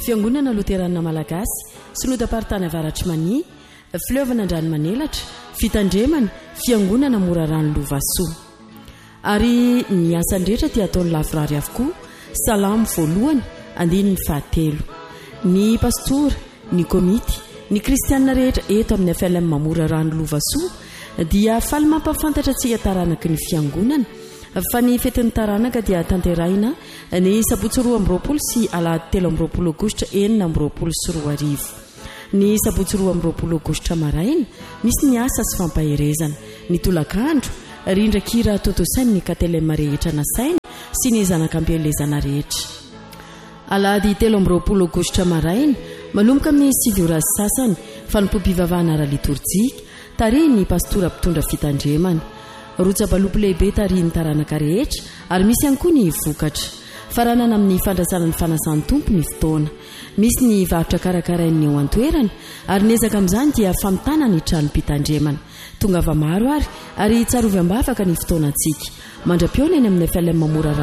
Fiangonana Loterana Malagasy, Synodapartana Avaratry Mania, Fleuvana Andranomanelatra, Fitandremana, Fiangonana Morarano Lovasoa. Ary ny asany rehetra dia ataon'ny lavrary avokoa, salamo voalohany, andininy fahatelo. Ny pastora, ny komity, ny kristianina rehetra eto amin'ny FLM Morarano Lovasoa dia faly mampafantatra antsika taranaky ny fiangonana fa ny fetin'ny taranaka dia tanterahina ny sabotsy 12 sy alahady 13 aogositra 2024. Ny sabotsy 12 aogositra maraina misy ny asa sy fampaherezana, ny tolakandro rindrakira totosainy ny katelema rehetra na saina sy ny zanak'ampielezana rehetra. Alahady 13 aogositra maraina manomboka amin'ny 7 horas sasany fanompom-pivavahana ara-liturjika tarihy ny pastora mpitondra fitandremana. Rotsa-balopy lehibe tarihin'ny taranaka rehetra ary misy ihany koa ny vokatra. Faranana amin'ny fandrasana ny fanasan'ny tompo ny fotoana. Misy ny varotra karakarain'ny eo an-toerana ary nezaka amin'izany dia famitana ny tranom-pitandremana. Tonga va maro ary tsarovy ambavaka ny fotoanantsika. Mandra-piona eny amin'ny FLM Morarano